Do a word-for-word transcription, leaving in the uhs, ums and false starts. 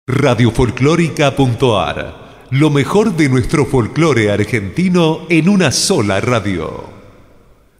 Radiofolclórica.ar. Lo mejor de nuestro folclore argentino en una sola radio.